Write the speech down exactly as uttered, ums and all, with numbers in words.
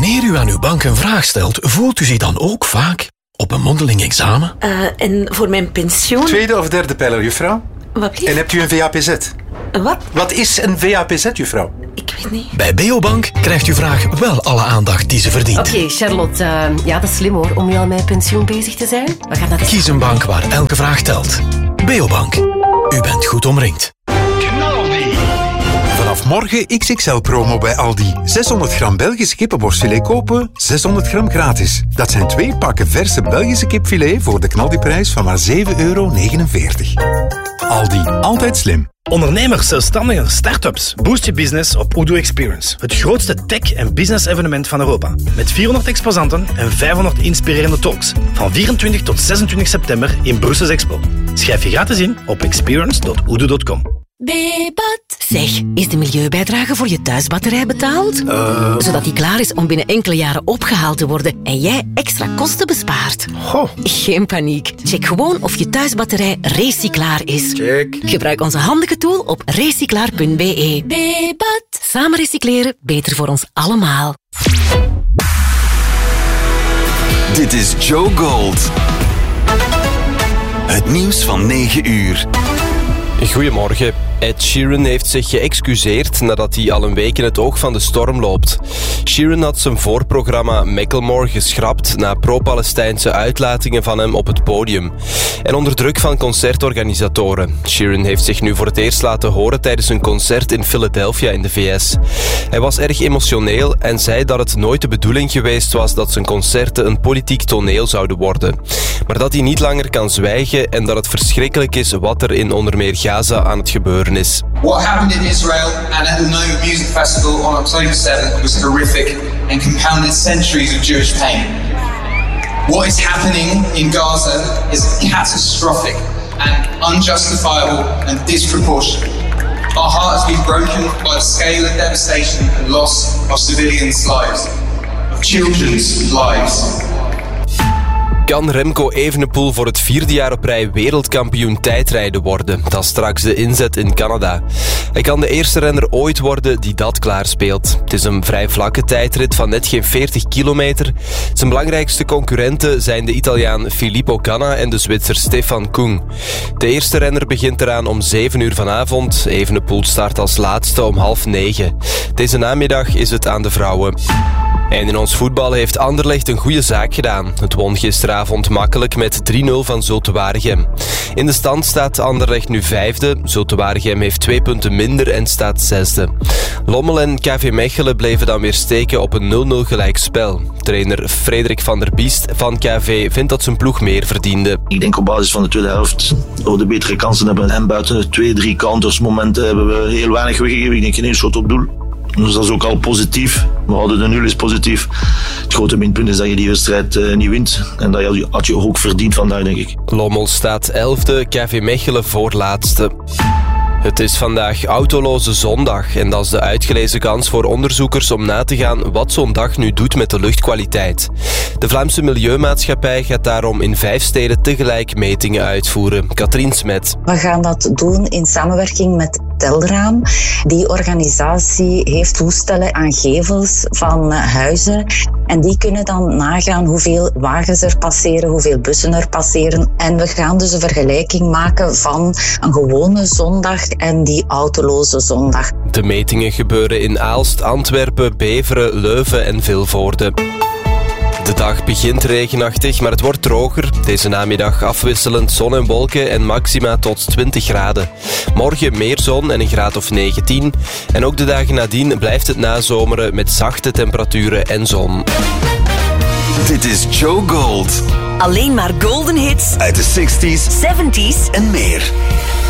Wanneer u aan uw bank een vraag stelt, voelt u zich dan ook vaak op een mondeling examen? Uh, en voor mijn pensioen... Tweede of derde pijler, juffrouw? Wat lief? En hebt u een V A P Z? Wat? Wat is een V A P Z, juffrouw? Ik weet niet. Bij Beobank krijgt uw vraag wel alle aandacht die ze verdient. Oké, okay, Charlotte. Uh, ja, dat is slim hoor, om nu al met pensioen bezig te zijn. We gaan naar de... Kies een bank waar elke vraag telt. Beobank. U bent goed omringd. Vanaf morgen X X L-promo bij Aldi. zeshonderd gram Belgisch kippenborstfilet kopen, zeshonderd gram gratis. Dat zijn twee pakken verse Belgische kipfilet voor de knaldiprijs van maar zeven euro negenenveertig. Aldi, altijd slim. Ondernemers, zelfstandigen, start-ups. Boost je business op Odoo Experience. Het grootste tech- en business-evenement van Europa. Met vierhonderd exposanten en vijfhonderd inspirerende talks. Van vierentwintig tot zesentwintig september in Brussels Expo. Schrijf je gratis in op experience dot odoo dot com. Bebat. Zeg, is de milieubijdrage voor je thuisbatterij betaald? Uh... Zodat die klaar is om binnen enkele jaren opgehaald te worden en jij extra kosten bespaart. Goh. Geen paniek. Check gewoon of je thuisbatterij recyclaar is. Check. Gebruik onze handige tool op recyclaar punt b e. Bebat. Samen recycleren, beter voor ons allemaal. Dit is Joe Gold. Het nieuws van negen uur. Goedemorgen. Ed Sheeran heeft zich geëxcuseerd nadat hij al een week in het oog van de storm loopt. Sheeran had zijn voorprogramma Macklemore geschrapt na pro-Palestijnse uitlatingen van hem op het podium. En onder druk van concertorganisatoren. Sheeran heeft zich nu voor het eerst laten horen tijdens een concert in Philadelphia in de V S. Hij was erg emotioneel en zei dat het nooit de bedoeling geweest was dat zijn concerten een politiek toneel zouden worden. Maar dat hij niet langer kan zwijgen en dat het verschrikkelijk is wat er in onder meer Gaza aan het gebeuren is. What happened in Israel and at the Nova Music Festival on October seventh was horrific and compounded centuries of Jewish pain. What is happening in Gaza is catastrophic and unjustifiable and disproportionate. Our heart has been broken by the scale of devastation and loss of civilians' lives, of children's lives. Kan Remco Evenepoel voor het vierde jaar op rij wereldkampioen tijdrijden worden? Dat is straks de inzet in Canada. Hij kan de eerste renner ooit worden die dat klaarspeelt. Het is een vrij vlakke tijdrit van net geen veertig kilometer. Zijn belangrijkste concurrenten zijn de Italiaan Filippo Ganna en de Zwitser Stefan Kung. De eerste renner begint eraan om zeven uur vanavond. Evenepoel start als laatste om half negen. Deze namiddag is het aan de vrouwen. En in ons voetbal heeft Anderlecht een goede zaak gedaan. Het won gisteravond makkelijk met drie nul van Zulte Waregem. In de stand staat Anderlecht nu vijfde. Zulte Waregem heeft twee punten minder en staat zesde. Lommel en K V Mechelen bleven dan weer steken op een nul nul gelijkspel. Trainer Frederik van der Biest van K V vindt dat zijn ploeg meer verdiende. Ik denk op basis van de tweede helft dat we de betere kansen hebben. En buiten twee, drie countersmomenten hebben we heel weinig weggegeven. Ik denk geen één schot op doel. Dus dat is ook al positief. We houden de nul is positief. Het grote minpunt is dat je die wedstrijd uh, niet wint. En dat had je ook verdiend vandaag, denk ik. Lommel staat elfde, K V Mechelen voorlaatste. Het is vandaag autoloze zondag en dat is de uitgelezen kans voor onderzoekers om na te gaan wat zo'n dag nu doet met de luchtkwaliteit. De Vlaamse Milieumaatschappij gaat daarom in vijf steden tegelijk metingen uitvoeren. Katrien Smet. We gaan dat doen in samenwerking met Telraam. Die organisatie heeft toestellen aan gevels van huizen en die kunnen dan nagaan hoeveel wagens er passeren, hoeveel bussen er passeren. En we gaan dus een vergelijking maken van een gewone zondag en die autoloze zondag. De metingen gebeuren in Aalst, Antwerpen, Beveren, Leuven en Vilvoorde. De dag begint regenachtig, maar het wordt droger. Deze namiddag afwisselend zon en wolken en maxima tot twintig graden. Morgen meer zon en een graad of negentien. En ook de dagen nadien blijft het nazomeren met zachte temperaturen en zon. Dit is Joe Gold. Alleen maar golden hits uit de zestig's, zeventig's en meer.